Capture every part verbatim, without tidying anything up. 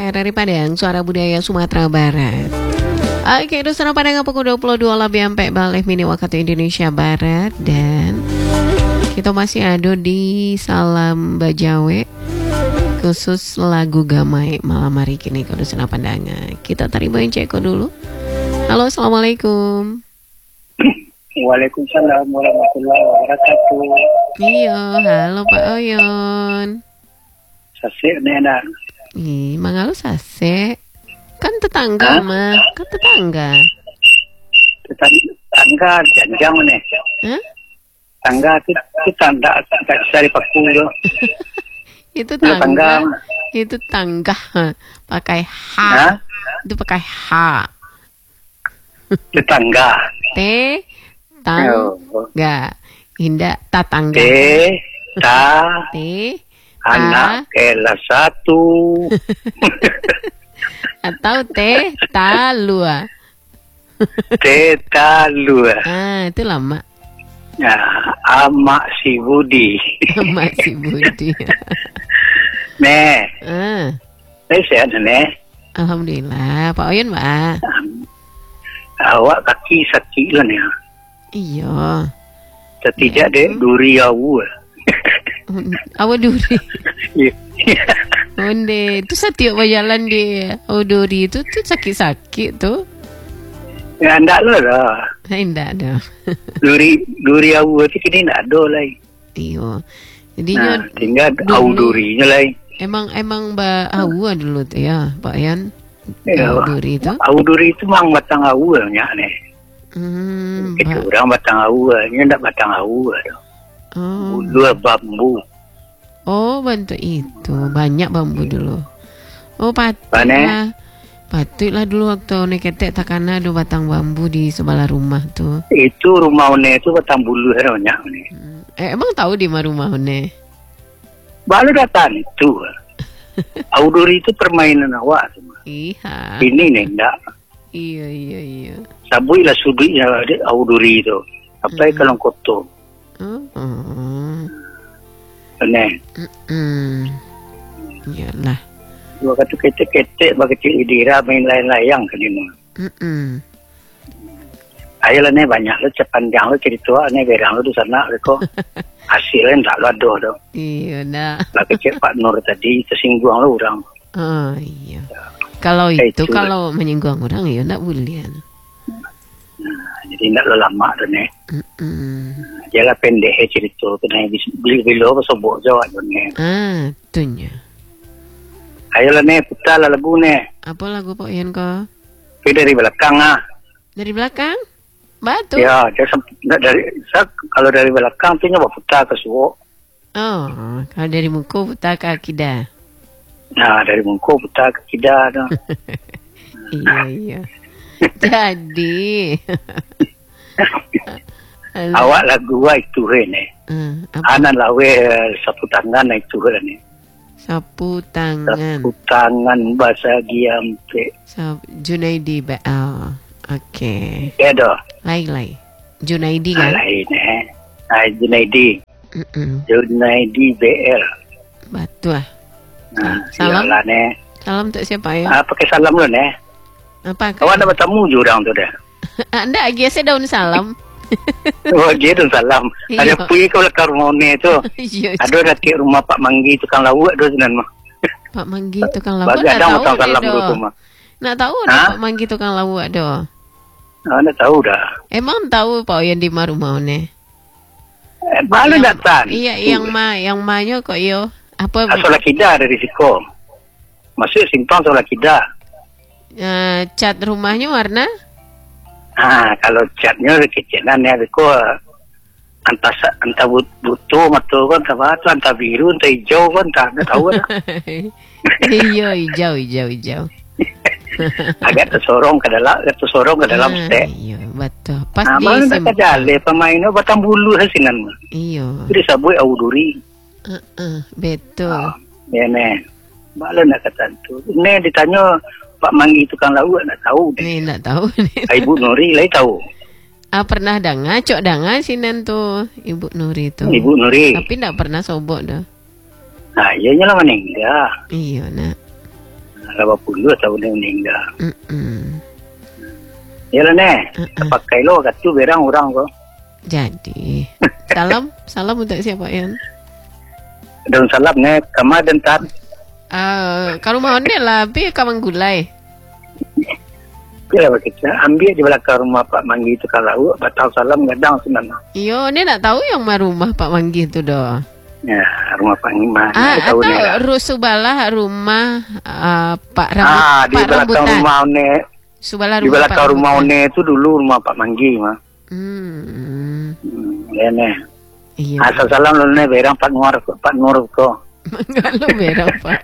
saya dari Padang, Suara Budaya Sumatera Barat. Oke, Dusana Padang pukul dua puluh dua lebih sampai balik mini waktu Indonesia Barat. Dan kita masih ada di Salam Bajawe, khusus lagu Gamai malam hari kini ke Dusana Padang. Kita terima ceko dulu. Halo, Assalamualaikum. Waalaikumsalam warahmatullahi wabarakatuh. Iya, halo Pak Oyon. Sasik nena. Ih, mangalu sase. Kan tetangga Hah? mah, kan tetangga. Tetangga janjang nih. Hah? Tangga itu itu tanda tak dari paku itu. Itu Tetangga. tangga. Itu tangga. Pakai H. Hah? Itu pakai H. Tetangga. T tangga. Indah tatangga. T ta T anak kelas satu. atau T talua. T talua. Ah, itu lama. Ya, amak si Budi. Masih Budi. Nih, Ah, saya sehat nih. alhamdulillah. Pak Oyon, Pak. Awak kaki sakit lah nih. Iya. Tidak deh duri awu. Awak duri. Iya. Onde itu setiap berjalan di Odori itu tuh sakit-sakit tuh. Ya enggak lah dah. Enggak ada. Duri duri awu itu kini enggak ada lagi. Iya. Jadi Nah, nyo- tinggal dulu- awu durinya lagi. emang emang ba awu dulu tuh ya, Pak Yan. Ya, Awu duri itu. awu duri itu mang batang awu nya nih. Hmm, Itu ba- orang batang awu, nya enggak batang awu. oh. Dua bambu. Oh, bantu itu. Banyak bambu dulu. Oh, patut Pane? lah. Patut lah dulu waktu neketek takana ada batang bambu di sebelah rumah tuh. Itu rumah one itu batang bulu nya nih. Hmm. Eh, emang tahu di mana rumah ne? Baru datang itu. Awu duri itu permainan awak semua. Iya. Ini nih enggak. Iya, iya, iya. Sabui lah sudinya awu duri itu. Apa Hmm. kalau kotor. Oh, oh. Nih. Mm-mm. Iyalah. Dua kata ketek-ketek bagi kecil idira main layang-layang ke dia. Mm-mm. Ayolah nih banyak lo sepanjang lo cerita nih berang lo di sana lo hasilnya tak lo ada do. Iya, dah. Lah kecil Pak Nur tadi tersinggung lo orang. Oh, iya. Kalau Eh, itu, itu. kalau menyinggung orang, ya enggak boleh. Nah, jadi tidak lo lama tu nih. Mm-mm. Jalan pendek eh cerita tu nih beli beli lo sobok jawab tu nih. Ah, tuhnya. Ayolah nih putar lah lagu nih. Apa lagu Pak Yan kau? Tapi dari belakang ah. Dari belakang? Batu? Ya, dia semp- nggak dari saya, kalau dari belakang tu nyoba putar ke suwo. Oh, kalau dari muka putar ke akidah. Nah, dari mungko putar ke kida tu. Iya, iya. Jadi. Alah. Awak lagu wa itu ni. Ah, apa? Anan lawe sapu tangan itu ni. Sapu tangan. Sapu tangan bahasa giampe. Sap Junaidi ba. Oh, oke. Ya dah. Lai lai. Junaidi kan? Lain eh. Ai Junaidi. Mm-mm. Junaidi B L. Batu ah. Nah, Salam. Salam ne. Salam untuk siapa ya? Ah, pakai salam lu ne. Apa? Awak ada bertemu jurang tu dah. Anda lagi saya daun salam. Oh, gitu salam. Iya. Ada pergi ke belakang rumah ni tu. Iya. Ada dak rumah Pak Manggi tukang lawak tu senan mah. Pak Manggi tukang lawak. Bagi Nak ada tahu tukang dia salam dah. dulu mah. Nak tahu Ha? dah Pak Manggi tukang lawak dah. Ah, nak tahu dah. Emang tahu Pak yang di rumah ni? Eh, baru Yang- datang. Iya, yang ma, yang mahnya kok yo. Apa? Asal kita ada risiko. Masuk simpang soal kita. Uh, cat rumahnya warna? Ah, kalau catnya kecilan ya, risiko antah antah butuh atau kan apa tu antah biru antah hijau kan tak ada tahu lah. Iya, hijau, hijau, hijau. Agak tersorong ke dalam, agak tersorong ke dalam Ah, stek. iya, betul. Pas Ah, di malah tak simpang. jale pemainnya batang bulu hasinan. Iya. Jadi sabui au duri. Uh, uh, betul. Ah, ya ne. Malah nak kata tu. Ne ditanya Pak Manggi tukang lawak nak tahu deh. Ni nak tahu ni. Ibu Nuri lai tahu. Ah, pernah dengar, cok dengar sinan tu Ibu Nuri tu. Ibu Nuri. Tapi tak pernah sobok dah. Nah, ianya lah meninggal. Iya nak. delapan puluh tahun dia meninggal. Mm-mm. Ya lah nih, Uh-uh. pakai lo katu berang orang kok. Jadi, salam, salam untuk siapa Yan? Daun salam nih, kama dan tat. Ah, kalau mau nih lah, bi kamang gulai. Kira kita ambil di belakang rumah Pak Manggi itu kalau batal salam gadang sebenarnya. Iyo, ini nak tahu yang mah rumah Pak Manggi itu doh. Ya, rumah Pak Manggi. Ah, atau Rusubalah rumah uh, Pak Rambut, Ah, di Pak belakang Rambutan. rumah One. Subalah Di rumah belakang Pak rumah Rambutan. One itu dulu rumah Pak Manggi mah. Hmm. Hmm, ya nih. Iya. Asal salam lu nih berang Pak Nur Pak Nur kok. Kalau beda Pak.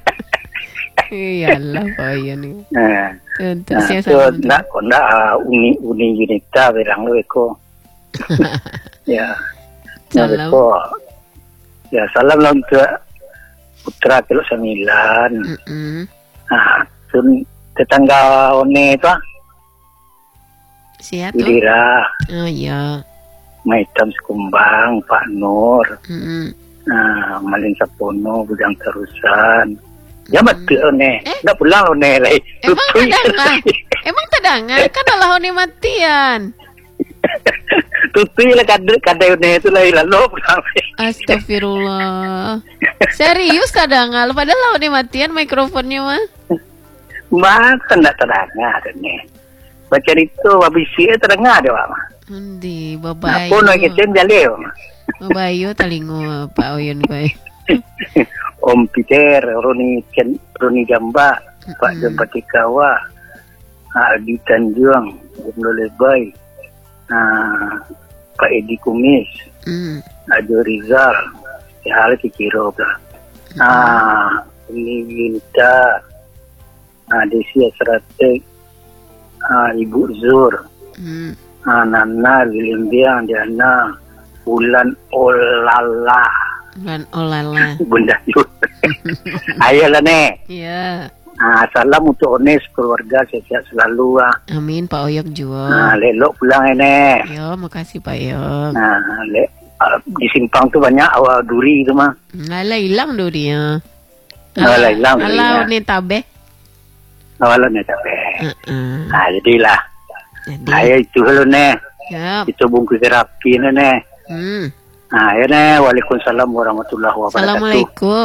Iyalah Pak Yan nih. Nah, Untuk nah siapa itu salam? nak konda uni uni unita berang lu kok. Ya. Salam. Kok. Ya, salam lah untuk putra kilo sembilan. Mm-mm. Nah, tun tetangga One itu ah, Siapa tuh? Lira, Oh iya. Maitam Sekumbang, Pak Nur, Mm-mm. nah, Malin Sapono, Budang Terusan. Ya betul One, Eh? nggak pulang One lagi. Emang tadangan? Emang tadangan? Kan Allah ini matian. Tutui lah kade kade One itu lagi lalu pulang. Astagfirullah. Serius tadangan? Padahal ini matian mikrofonnya mah. Masa nggak terangah One. Baca itu wabisi terangah ada mah. Endi Nah, babayo. pun lagi cem jaleo. Babayo talingo Pak Oyon kowe. Om Peter, Roni Ken, Roni Gamba, Pak Mm-mm. Jamba Tikawa, Adi Tanjung, Gubernur Lebay, ah, Pak Edi Kumis, Hmm. Ado Rizal, ya hal kikiro lah. Ah, ini Yunita, ah, Desi Asratek, ah, Ibu Zur, Hmm. ah, Nana, Gilimbiang, Diana, Bulan Olala, Bulan olala. Bunda Yun. Ayolah nih. Iya. Ah, salam untuk Ones keluarga sehat selalu ah. Amin Pak Oyok juga. Nah, lelok pulang ini. Yo, makasih Pak Oyok. Nah, le, ah, di simpang tu banyak awal duri itu mah. Lala hilang do dia. Lala hilang Ala durinya. ni tabe. Awal ni tapi. Heeh. Nah, jadilah. Jadi. Ayo itu dulu nih. Ya. Itu bungkus terapi ni nih. Hmm. Nah, ayo nih. Waalaikumsalam warahmatullahi wabarakatuh. Assalamualaikum.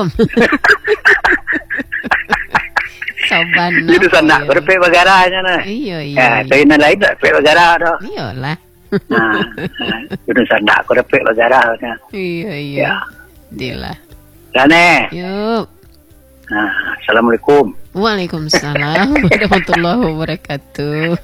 Soban. Itu sana berpe bagaranya nih. Iya iya. Ya, saya nak lain tak berpe bagara dah. Iyalah. Nah, itu sana aku berpe bagara dah. Iya iya. Ya. Dilah. Dan nih. Yuk. Nah, assalamualaikum. Waalaikumsalam warahmatullahi wabarakatuh.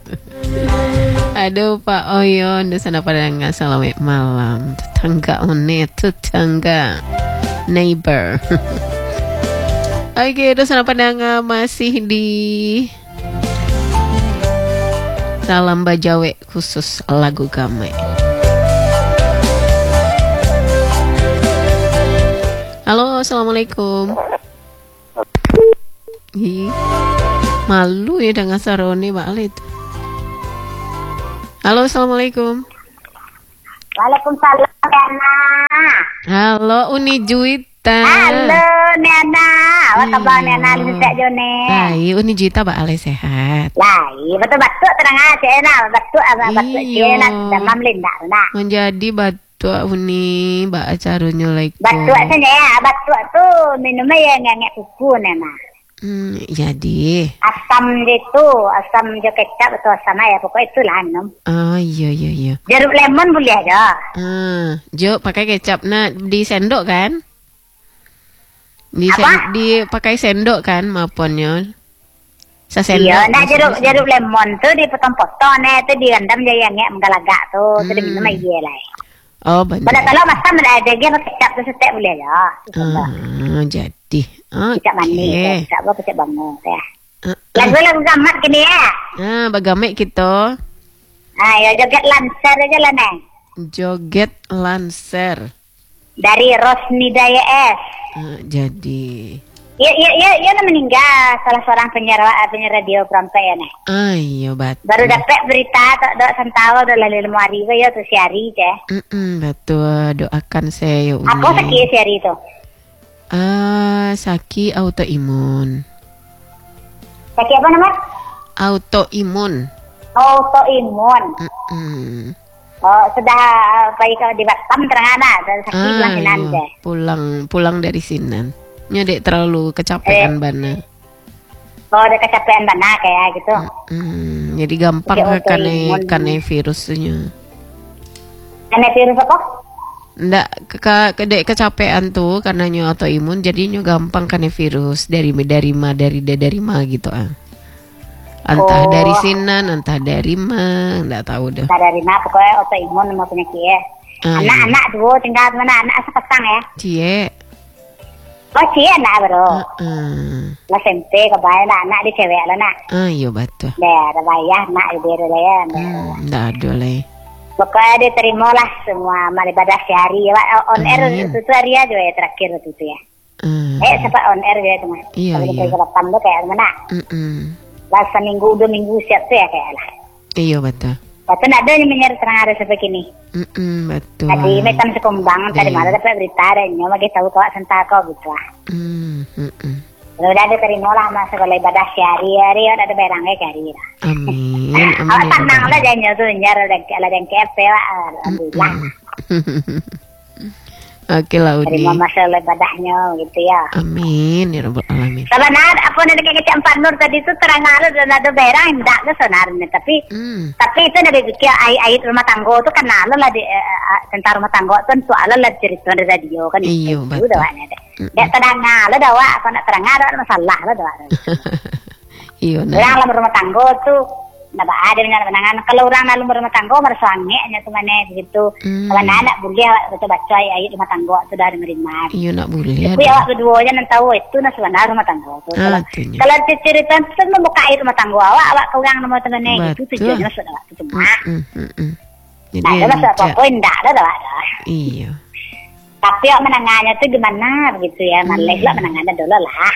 Aduh Pak Oyon, di sana pada nggak selamat malam. Tetangga one, tetangga, neighbor. Oke, di sana pada nggak masih di Salam Bajawe khusus lagu Gamai. Halo, assalamualaikum. Ih, malu ya dengan sarone Mbak Alit. Halo, assalamualaikum. Waalaikumsalam, Nana. Halo, Uni Juwita. Halo, Nana. Apa kabar, Nana? Bisa jone. Hai, Uni Juwita Mbak Ale sehat. Lah, iya betul batuk terang aja, Nana. Batuk apa batuk Iya. Cina demam lindak, Nana. Menjadi batu Uni Mbak Acarunyo like. Batuk saja ya, batuk tuh minumnya ya ngengek kuku, Nana. Hmm, jadi. Asam itu, asam jo kecap atau asam ya, pokoknya itu lah minum. Oh iya iya iya. Jeruk lemon boleh aja. Ah, Jo pakai kecap nah di sendok kan? Di sen, Apa? di pakai sendok kan maponnya. Sesendok. Iya, nah maksudnya jeruk sendok. jeruk lemon tuh dipotong-potong, nah itu direndam jadi ngengek menggalagak tuh, itu Hmm. diminum aja lah. Oh benar. Pada kalau masam ada lagi pakai kecap tu setek boleh aja. Ah, jadi. Oke. Kecap manis, eh. kecap apa kecap bangun ya. Ah, ah. Lagu-lagu gamat gini ya. Ah, bagaimana kita Ah, ya joget lancar aja lah neng. joget lancer. Dari Rosnidaya S. Ah, jadi. Ya, ya, ya, ya nak meninggal salah seorang penyiar penyiar radio Prampe ya neng. Ayo bat. Baru dapat berita tak dok santau dah lalu lima hari ke ya tu si hari je. Mm-mm, betul, doakan saya Uni. Apa sakit si hari tu? Ah, sakit autoimun. Sakit apa nama? Autoimun. Autoimun. Mm-mm. Oh, sudah pergi ke di Batam terangana dan sakit Ah, pulang sinan iya. deh. Pulang pulang dari Sinan. Nyedek terlalu kecapean Eh. bana. Oh, ada kecapean mana kayak gitu. Hmm, jadi gampang Jadi kane autoimun. kane virusnya. Ada virus apa? Ndak ke, ke dek kecapean tuh karena nyo autoimun jadinya gampang kane virus dari dari ma dari da- dari ma gitu ah. Entah Oh. dari Sinan, entah dari ma, ndak tahu dah. Nah, dari mana pokoknya autoimun sama penyakit ya. Ah, Anak-anak dulu tinggal mana anak sepasang ya. Cie. Oh, cie anak bro. Heeh. Lah S M P kebayang lah anak di cewek lah nak. Ah, iya betul. Deh, ada bayar nak dia ada ya. Hmm, ndak ada lah. Pokoknya dia terima lah semua amal ibadah sehari ya. Pak. On air Amin. itu tuh hari aja ya terakhir itu tuh ya. Ah, Eh, sempat on air dia cuma. Iya, Kalau iya. kita ke Batam tuh kayak mana? mm-mm. Lah seminggu dua minggu siap tuh ya kayak lah. Iya betul. Waktu nak ada yang menyeret terang hari seperti ini. Mm-mm, betul. Tadi metan sekumbang tadi Iya. malam dapat berita ada nyawa kita tahu kau sentako gitu lah. Hmm, mm-mm. Kalau udah ada terima lah masa kalau ibadah sehari-hari ada barangnya kari lah. Amin. Amin. Awak ya tenang Rabbal lah jangan tuh nyar ada ada yang kepe lah. Alhamdulillah. Oke lah Udi. Terima masalah ibadahnya gitu ya. Amin ya Rabbal alamin. Sebenarnya apa nanti kayak kecil Empat Nur tadi itu terang ada dan ada barang enggak ke sebenarnya tapi Hmm. tapi itu dari pikir air rumah tangga itu kan nalo lah di eh, tentang rumah tangga itu soalnya lah cerita dari radio kan Iya, itu betul. dah ada. Ya terang ada dah wak kalau nak terang ada masalah lah dah. Iya Orang nah. dalam rumah tangga tuh nah ada dengan menangan kalau orang dalam rumah tangga merasa angeknya tuh mana begitu. Hmm. Kalau anak boleh baca-baca ayat rumah tangga itu dari menerima. Iya nak boleh Tapi ada. awak keduanya nanti tahu itu nah sebenarnya rumah tangga. Tuh. Ah, Kalau itunya. kalau cerita itu membuka air rumah tangga awak, awak kau yang nama temannya itu Betul. tujuannya sudah waktu cuma. Mm, mm, mm. Jadi Nah, ada yang masa cak- apa-apa enggak ada dah ada. Iya. Tapi awak menangannya tuh gimana begitu ya, malih lah menangannya dulu lah.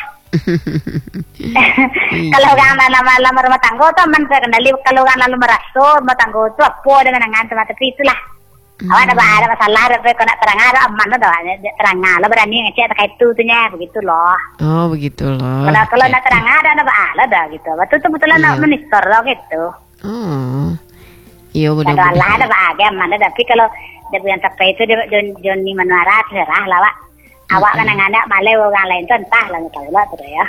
Kalau orang lama lama rumah tangga tuh man terkendali kalau orang lalu merasa rumah tangga tuh apa ada menangan sama tapi itulah. Awak ada ada masalah ada kau nak terang ada aman lah dah terang lah berani ngecek terkait itu tuh nya begitu loh. Oh begitu loh. Kalau kalau nak terang ada ada ada dah gitu. Waktu itu betulan nak Iya. minister loh gitu. Oh. Iya Kalau Allah mudah-mudahan. ada bahagia mana tapi kalau dia yang sampai itu dia Jon Joni Manuara serah lah Wak. Awak kan anak malah orang lain tuh entah lah tahu lah tuh ya.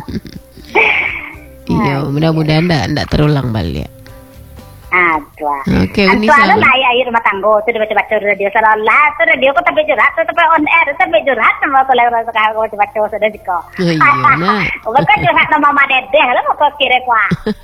Iya mudah-mudahan ndak ndak terulang balik. Aduh. Oke Uni Soalnya selalu. lah air rumah tangga tu dia baca-baca radio salah tu radio ko tapi curhat tu tapi on air tapi curhat sama ko lagi sekarang ko baca sudah diko. Oh, iya, nah. Bukan curhat nama mama dedeh lah ko kira ko.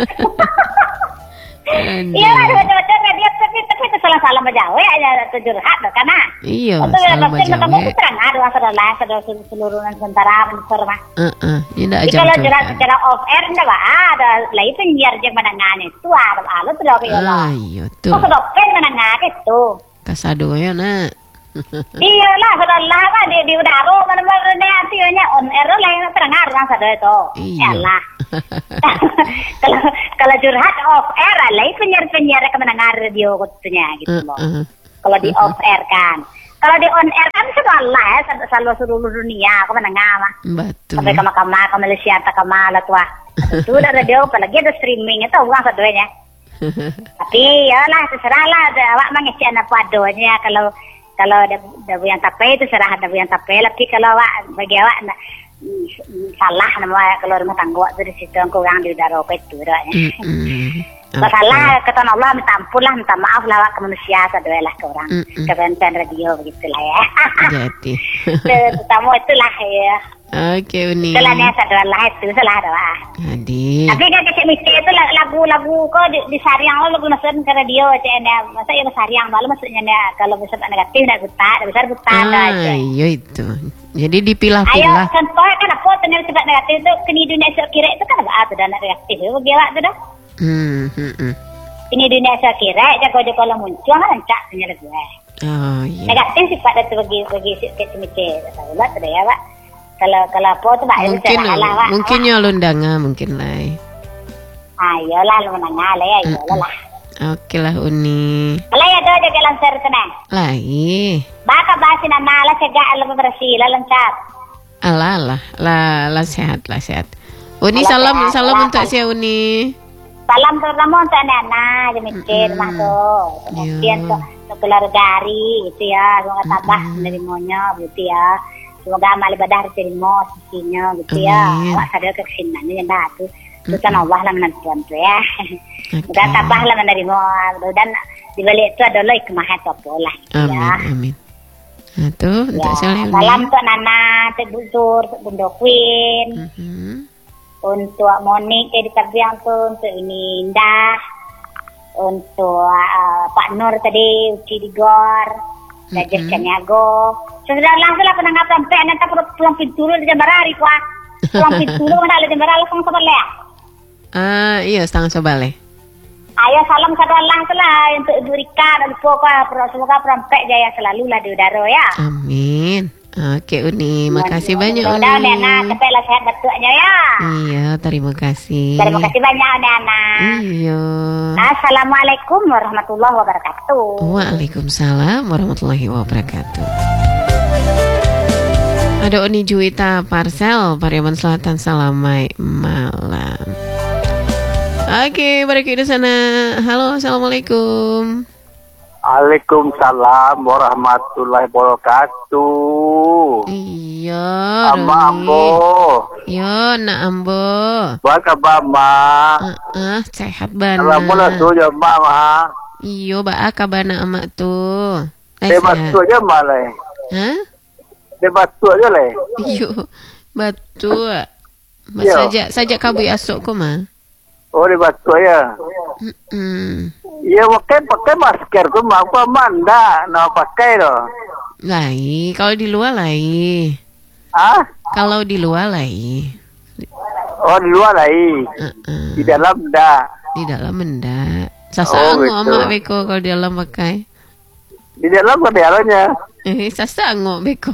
Aduh. Iya lah baca-baca radio tapi tapi itu salah-salah menjawab aja tu curhat dah karena. Iya, Itu salah ya pasti ketemu menjawab. terang ada masalah lah seluruh sementara mentor mah. Heeh, ini ndak Jadi ajak. kalau curhat secara off air enggak ada lah itu nyiar jeung menangannya itu ada ada tu lah kayak Ah, iya tuh. kok kedopen menengah gitu. Kasadonya nak. Iya lah, sudah lah kan di di udara mana mana nantinya on air lah yang terdengar orang sadar itu. Iya. Yalah. Kalau kalau curhat off air lah itu penyiar-penyiar yang mendengar radio kutunya gitu loh. Heeh. Kalau di off air kan. Kalau di on air kan sudah lah ya selalu seluruh dunia aku mendengar mah. Betul. Sampai ke Mahkamah, ke Malaysia, ke Kamala tua. Itu udah radio apalagi ada streaming itu orang sadarnya. Tapi ya lah terserah lah awak mengecek apa adanya kalau kalau ada ada yang tapai itu serah ada yang tapai tapi kalau awak bagi awak na, mm, salah nama kalau rumah tangga itu di situ kurang di udara itu dah. Masalah kata Allah minta ampun lah minta maaf lah awak ke manusia sadarlah ke orang Mm-mm. ke benteng radio begitulah ya. Jadi. Terutama itulah ya. Oke Uni. Itulah dia sadarlah itu salah dah. Jadi. Tapi kan kecil mesti itu lagu-lagu kok di, di Sariang lo lagu nasihat ke radio aja nih. Masa ya Sariang malu maksudnya nih kalau besar negatif nak buta, besar buta Ah, aja. iya itu. Jadi Ayo dipilah-pilah. contohnya kan apa ternyata sifat negatif itu kini dunia esok kira itu kan apa tuh dan negatif itu bagi awak tuh dah. Hmm, hmm, hmm. Kini dunia esok kira jago-jago kalau muncul kan rancak ternyata gue. Oh iya. Negatif sifat itu bagi bagi kecil mesti. Tahu lah tuh ya pak. Kalau kalau apa tuh pak itu Mungkin salah pak. mungkin ya lundanga mungkin lah. Ayolah lu menang lah ya, ayolah lah. Oke lah Uni. Kalau ya tuh jaga lancar tenang. Lah iya. Baka basin na nala cegak alam bersih la lancar. Alah lah, lah lah sehat lah sehat. Uni salam salam untuk si Uni. Salam terutama untuk anak-anak, jemikir Mm-mm. mah tuh. Kemudian Iya. untuk untuk keluarga gitu ya, semoga tabah menerimanya gitu ya. Semoga amal ibadah diterima sisinya gitu ya. Amin. Awak sadar kesinannya dah tuh. Itu kan Allah lah menentukan tuh ya. Oke. Semoga tabah lah menerima dan di balik itu adalah hikmah itu apa lah gitu Amin, ya. amin. Nah, tuh untuk Ya, si Uni. salam untuk Nana, untuk Busur, untuk Bunda Queen, Mhm. untuk Monik jadi terbiang tuh, untuk ini Indah, untuk uh, Pak Nur tadi, Uci Digor, Dajer Mhm. Caniago. Sudah langsung lah penanggap sampai nanti perlu pulang pintu dulu di Jember hari kuah. Pulang pintu dulu mana ada Jember langsung sebelah ya. Ah, iya setengah sebalik. Ayo salam sadalah lah untuk Ibu Rika dan pokok semoga perampek jaya selalu lah di udara ya. Amin. Oke Uni, makasih banyak Uni. Mudah-mudahan anak cepatlah sehat betuknya ya. Iya, terima kasih. Terima kasih banyak anak. Iya. Assalamualaikum warahmatullahi wabarakatuh. Waalaikumsalam warahmatullahi wabarakatuh. Ada Uni Juwita Parsel, Pariaman Selatan, Salamai malam. Oke, balik di sana. Halo, assalamualaikum. Waalaikumsalam warahmatullahi wabarakatuh. Iya, Ama ambo. Yo, nak ambo. Buat kabar ma. Ah, sehat bana. Alhamdulillah tu je ma ma. Iyo, ba kabana amak tu. Eh, Dia sehat. batu je ma le. Hah? Dia batu je le. Iyo, batu. Mas Yo. sajak sajak kabui asuk ko ma. Oh dia batu ya. Hmm. Ya pakai pakai masker tu ma apa manda nak pakai tu. Lai, kalau di luar lai. Ah? Kalau di luar lai. Oh di luar lagi. Uh-uh. Di dalam dah. Di dalam enggak. Sasa Oh, angok betul. amak beko kalau di dalam pakai. Di dalam kan dialognya. Eh, sasa angok beko.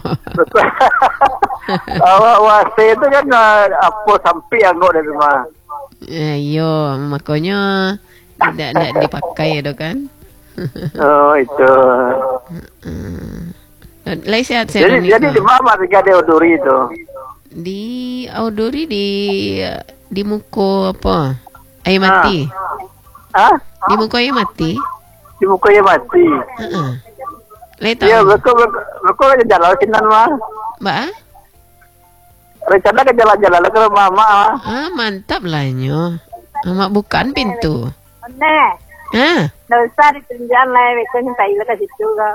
Awak wasi itu kan uh, apa sampai anggota dari rumah. Eh, iyo, makanya tidak tidak dipakai itu kan. Oh itu. Hmm. Lai sehat-sehat Jadi Uni, jadi Kak? di mana tiga deodori itu? Di Audori di di Muko apa? Air mati. Ah? Di Muko air mati. Di mukanya mati. Heeh. Lai tahu. Iya betul betul betul aja jalan sinan mah. Mbak? Rencana ke jalan-jalan ke mama. Ah, mantap lah nyo. Amak bukan pintu. Nah, Ah. nggak usah ditunjukkan lah, itu minta ilah ke situ kau.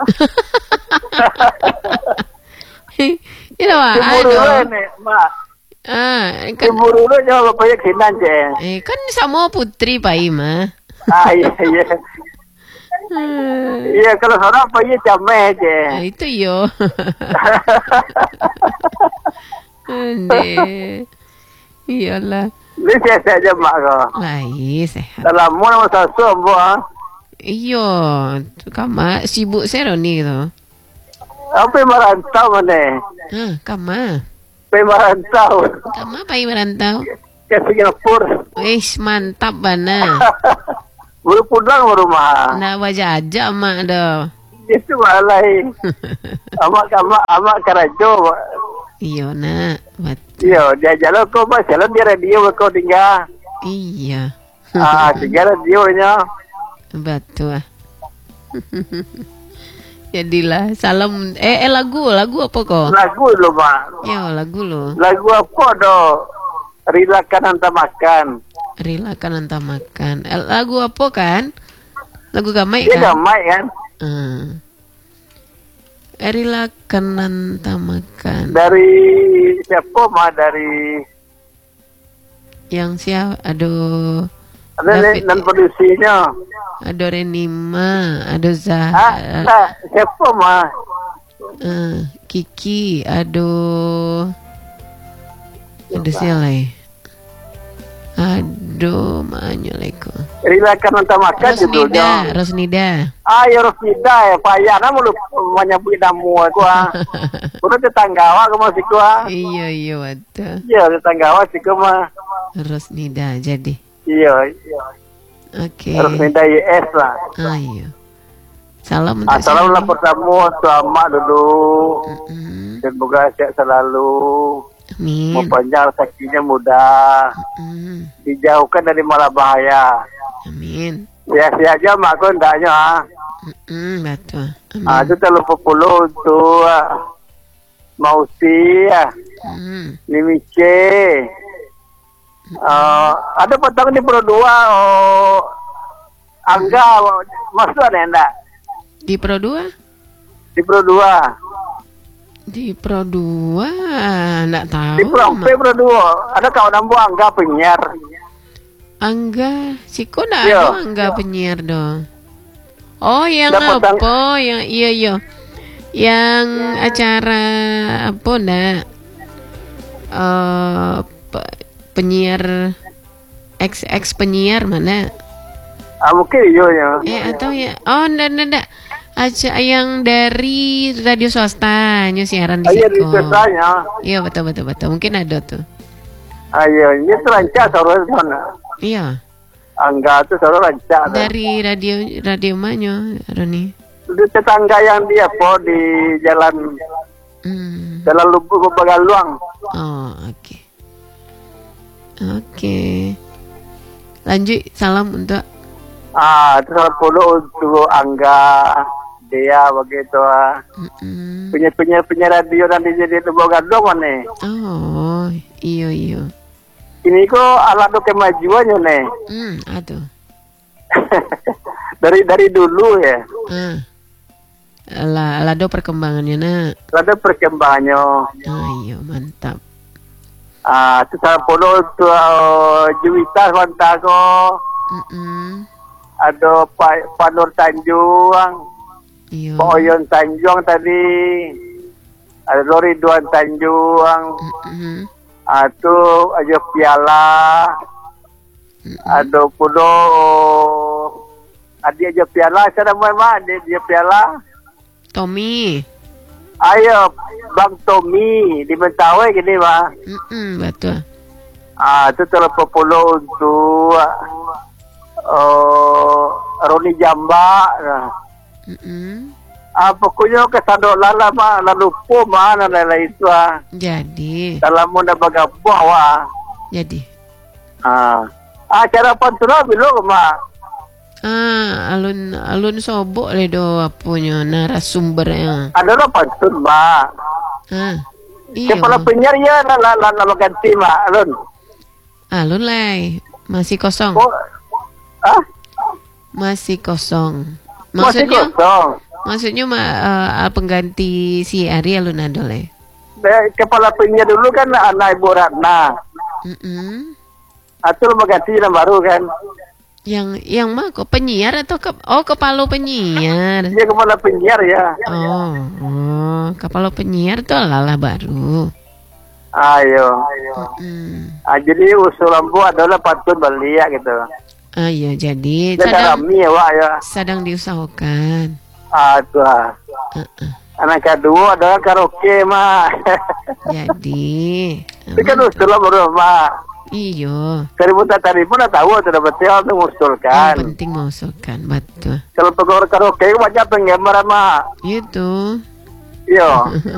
Ini wah, Cemburu aduh. ini, mak. Ah, kan Cemburu lu jangan bapaknya sinan je. eh kan sama putri Pak Ima. Ah iya iya. Hmm. Iya kalau seorang bapaknya cameh je. Ah, itu yo. Ande. Iyalah. Ini sehat aja mak kau. Lai sehat. Dalam mu nama sasu ambo ah. Iyo, tu kama sibuk saya ni tu. Apa yang merantau mana? Ah, kama. Apa yang merantau? Kama pai merantau. Ke Singapura. Wis mantap bana. Baru pulang ke rumah. Nak wajah aja mak dah. Itu malai. Amak amak amak karajo. Iyo nak, bat. Iya, dia jalan kau mas jalan dia radio kau tinggal. Iya. Ah, tinggal radionya. Batu ah. Jadilah salam eh, eh lagu lagu apa kok? Lagu lo mak. Ya lagu lo. Lagu apa do? Rilakan hantar makan. Relakan anta makan. Eh, lagu apa kan? Lagu gamai Dia kan? damai kan? Hmm. Eh, relakan anta makan. Dari siapa mah dari Yang siapa? Aduh. ada David. dan produksinya. Ada Renima, ada Ah, Zahra, nah, siapa mah? eh, Kiki, aduh, ada siapa lagi? Aduh, manyoleko. Rilakan hantar makan Rosnida, judulnya. Rosnida. Ah, ya Rosnida ya, payah nama lu menyebut namu aku ah. Udah tetanggawa ke masih gua. Iya, iya, betul. Iya, tetanggawa sih gua mah. Rosnida jadi. Iya, iya. Oke. Rosnida Y S lah. Ah, iya. Salam untuk Assalamualaikum pertama, selamat dulu. Mm-mm. Dan semoga sehat selalu. Amin. Mau panjang rezekinya mudah. Mm. Dijauhkan dari malah bahaya. Amin. Biasa aja mak ko ndaknya. Ah, Mm, betul. Amin. ah itu terlalu populer untuk ah, Mausi, ah, Mm. Nimice. Ah, ada potong di Pro dua oh Angga masuk ada enggak? Di Pro dua? Di Pro dua. Di Pro dua enggak tahu. Di Pro Mak. Pro dua. Ada kawan nambu Angga penyiar. Angga, Ciko enggak Iya. ada Angga penyiar dong. Oh, yang Dapat ang- apa? Yang iya iya. Yang acara apa enggak? Eh pe- penyiar ex ex penyiar mana? Ah mungkin iya ya. Eh atau ya? Oh, enggak enggak enggak. Aja yang dari radio swasta nyo siaran di Ayo di Ciko. desanya. Iya betul betul betul. Mungkin ada tuh. Ayo, ini terancak sorot mana? Iya. Angga itu sorot rancak. Dari radio radio manyo, Roni. Di tetangga yang dia po di jalan Hmm. jalan Lubuk Bagaluang. Oh, oke. Oke. Lanjut salam untuk Ah, itu salah puluh untuk Angga, dia begitu. Ah. mm-mm. Punya punya punya radio nanti jadi Lubuk Bagaluang mana? Oh, iyo iyo. Ini kok alat kemajuannya nih. Hmm, aduh. dari dari dulu ya. Ah. Lah, lado perkembangannya nak. Ada perkembangannya. Ah, iya, mantap. Ah, itu salah puluh untuk uh, Juwita Wantago. Mm-mm. Ada Pak Pak Nur Tanjung, Iyo. Pak Oyon Tanjung tadi, ada Ridwan Tanjung, Mm-mm. ada aja piala, Mm-mm. ada pudo, ada aja piala, saya nama ada aja piala. Tommy. Ayo, Bang Tommy di Mentawai gini mah. Mm-mm, betul. Ah, itu terlalu populer untuk uh, Roni Jamba. Nah. Mm-mm. Ah, pokoknya kesadok lala mah lalu po mana lala itu ah. Jadi, Dalam muna bagabuah wah. jadi. Ah, ah cara pantura bilo mah. Ah, alun alun sobok le do apunya narasumbernya. Adalah pantun mah. Ah. Iya. Kepala penyiar ya lala lala ganti mah alun. Alun lai, masih kosong. Oh, ah, Masih kosong. masih Maksudnya kosong. maksudnya ma, eh, pengganti si Ari alun ada le. Eh, Kepala penyiar dulu kan anak Ibu Ratna. Mm-mm. Atau mengganti yang baru kan. Yang yang mah kok penyiar atau ke oh kepala penyiar. Dia kepala penyiar ya. Oh, oh, kepala penyiar tuh lala baru. Ayo. Mm. Ah, jadi usul lampu adalah pantun belia gitu. Ah iya, jadi Dia sedang rami ya wah ya. sedang diusahakan. Aduh. ah. Uh-uh. Anak kedua adalah karaoke mah. Jadi, Itu kan usul baru mah. iyo. Seribu tadi pun dah tahu sudah betul untuk Yang mengusulkan. penting mengusulkan, betul. Kalau pegawai karaoke banyak penggemar mah. Itu. Iya.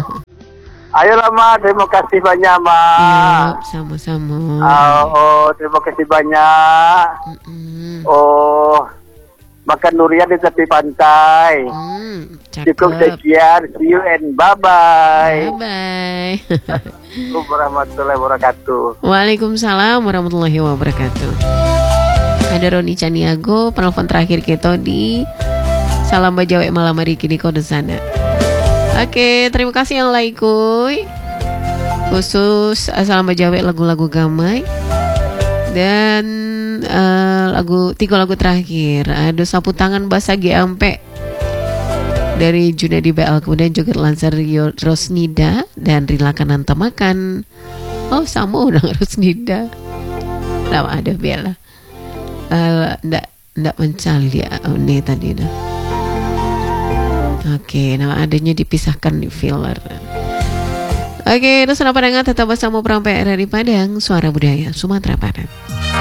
Ayolah mah, terima kasih banyak mah. Iya, sama-sama. Oh, oh, terima kasih banyak. Mm-mm. Oh, makan durian di tepi pantai. Hmm, Cukup cakep. sekian, see you and bye-bye. Bye-bye. Assalamualaikum warahmatullahi wabarakatuh. Waalaikumsalam warahmatullahi wabarakatuh. Ada Roni Caniago, penelpon terakhir kita di Salam Bajawek Malam hari kini kode sana. Oke, terima kasih yang like kuy. Khusus uh, Salam Bajawek lagu-lagu gamai. Dan uh, lagu tiga lagu terakhir ada Sapu Tangan Basa G Ampe dari Junedi B L, kemudian Joget Lancar Rosnida dan Rilakan Anta Makan. Oh sama udah Rosnida. Nama ada Bella. Uh, ndak ndak mencari dia oh, nih tadi dah. Oke, nama adanya dipisahkan di filler. Oke, itu sudah pendengar tetap bersama Perampai R R I Padang, Suara Budaya Sumatera Barat.